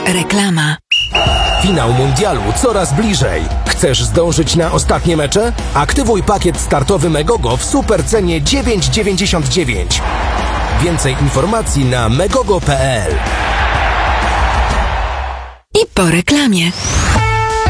Reklama. Finał mundialu coraz bliżej. Chcesz zdążyć na ostatnie mecze? Aktywuj pakiet startowy Megogo w supercenie 9,99. Więcej informacji na megogo.pl. I po reklamie.